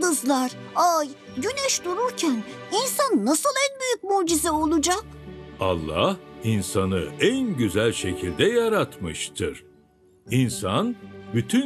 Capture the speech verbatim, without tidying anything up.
yıldızlar, ay, güneş dururken insan nasıl en büyük mucize olacak? Allah insanı en güzel şekilde yaratmıştır. İnsan bütün